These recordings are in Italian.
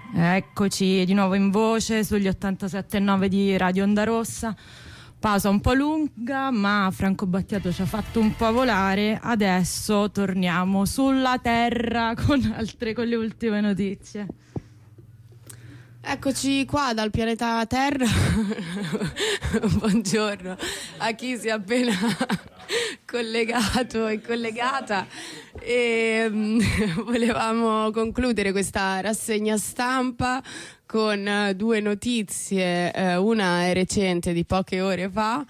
Eccoci di nuovo in voce sugli 87,9 di Radio Onda Rossa. Pausa un po' lunga, ma Franco Battiato ci ha fatto un po' volare. Adesso torniamo sulla terra con le ultime notizie. Eccoci qua dal pianeta Terra. Buongiorno a chi si è appena collegato e collegata. Volevamo concludere questa rassegna stampa con due notizie. Una è recente, di poche ore fa,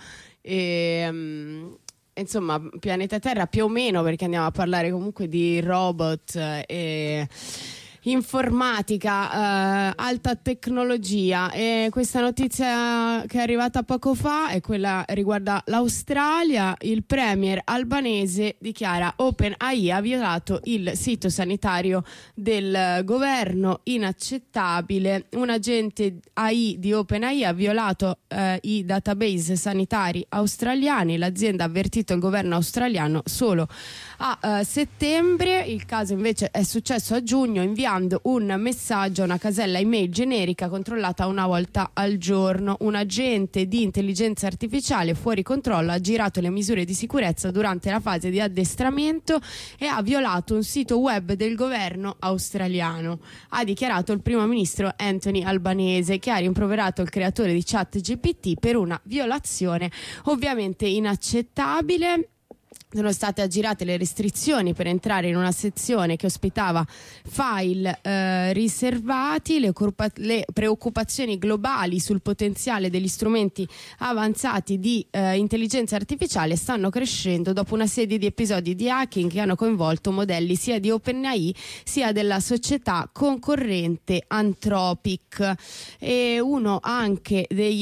insomma, pianeta Terra più o meno, perché andiamo a parlare comunque di robot e informatica, alta tecnologia. E questa notizia che è arrivata poco fa è quella riguarda l'Australia. Il premier albanese dichiara: OpenAI ha violato il sito sanitario del governo, inaccettabile. Un agente AI di OpenAI ha violato i database sanitari australiani. L'azienda ha avvertito il governo australiano solo a settembre. Il caso invece è successo a giugno, inviando un messaggio a una casella email generica controllata una volta al giorno. Un agente di intelligenza artificiale fuori controllo ha girato le misure di sicurezza durante la fase di addestramento e ha violato un sito web del governo australiano, ha dichiarato il primo ministro Anthony Albanese, che ha rimproverato il creatore di ChatGPT per una violazione ovviamente inaccettabile. Sono state aggirate le restrizioni per entrare in una sezione che ospitava file riservati. Le preoccupazioni globali sul potenziale degli strumenti avanzati di intelligenza artificiale stanno crescendo dopo una serie di episodi di hacking che hanno coinvolto modelli sia di OpenAI sia della società concorrente Anthropic. E uno anche degli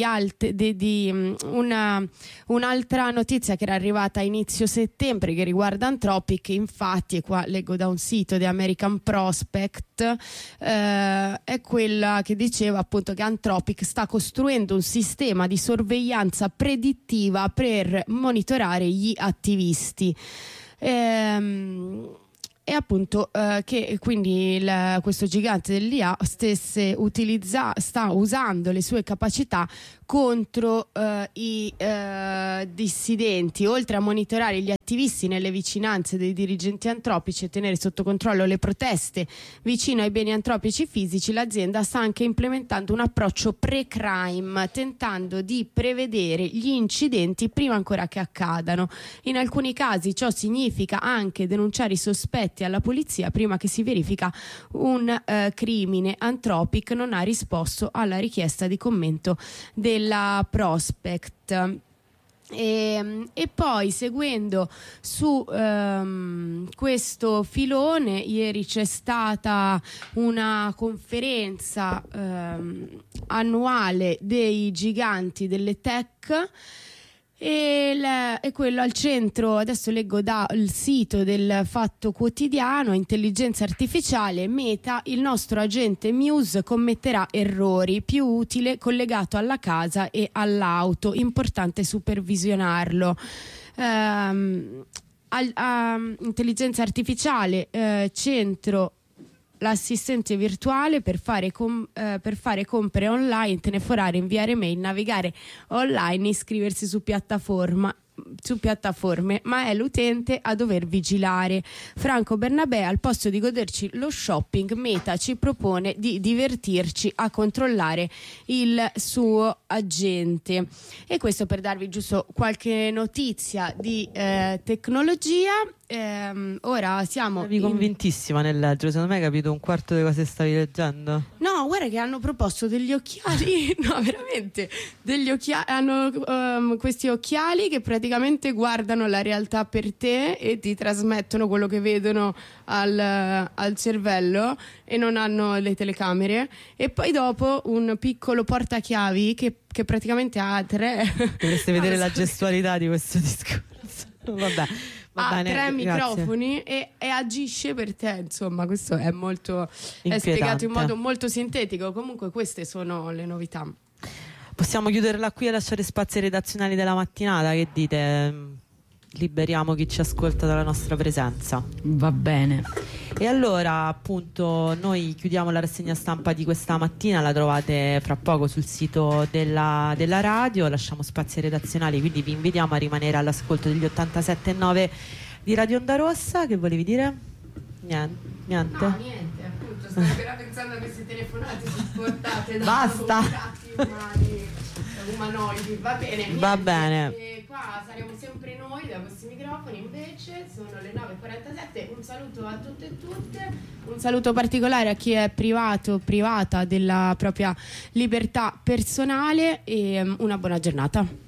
un'altra notizia che era arrivata a inizio settembre che riguarda Anthropic, infatti, e qua leggo da un sito di American Prospect, è quella che diceva appunto che Anthropic sta costruendo un sistema di sorveglianza predittiva per monitorare gli attivisti. E appunto che quindi questo gigante dell'IA sta usando le sue capacità contro i dissidenti. Oltre a monitorare gli attivisti nelle vicinanze dei dirigenti antropici e tenere sotto controllo le proteste vicino ai beni antropici fisici, l'azienda sta anche implementando un approccio pre-crime, tentando di prevedere gli incidenti prima ancora che accadano. In alcuni casi ciò significa anche denunciare i sospetti alla polizia prima che si verifica un crimine. Anthropic non ha risposto alla richiesta di commento della Prospect. E poi, seguendo su questo filone, ieri c'è stata una conferenza annuale dei giganti delle tech, e quello al centro, adesso leggo dal sito del Fatto Quotidiano: intelligenza artificiale, Meta, il nostro agente Muse commetterà errori, più utile collegato alla casa e all'auto, importante supervisionarlo. Intelligenza artificiale, centro l'assistente virtuale per fare compere online, telefonare, inviare mail, navigare online, iscriversi su piattaforme, ma è l'utente a dover vigilare. Franco Bernabé: al posto di goderci lo shopping, Meta ci propone di divertirci a controllare il suo agente. E questo per darvi giusto qualche notizia di tecnologia. Ora siamo convintissima nel leggere. Secondo me hai capito un quarto delle cose che stavi leggendo. No, guarda che hanno proposto degli occhiali. No, veramente, degli occhiali. Hanno questi occhiali che praticamente guardano la realtà per te e ti trasmettono quello che vedono al cervello, e non hanno le telecamere. E poi dopo un piccolo portachiavi che praticamente ha tre. Dovreste vedere la gestualità di questo discorso. Vabbè. Ha tre microfoni e agisce per te. Insomma, questo è è spiegato in modo molto sintetico. Comunque queste sono le novità. Possiamo chiuderla qui e lasciare spazi ai redazionali della mattinata. Che dite? Liberiamo chi ci ascolta dalla nostra presenza. Va bene. E allora appunto noi chiudiamo la rassegna stampa di questa mattina, la trovate fra poco sul sito della radio, lasciamo spazi redazionali, quindi vi invitiamo a rimanere all'ascolto degli 87.9 di Radio Onda Rossa. Che volevi dire? Niente. No, niente, appunto, stavo ancora pensando a queste telefonate supportate da Basta. umanoidi, va bene. Niente. Va bene. Qua saremo sempre noi da questi microfoni, invece sono le 9.47. Un saluto a tutte e tutte, un saluto particolare a chi è privata della propria libertà personale e una buona giornata.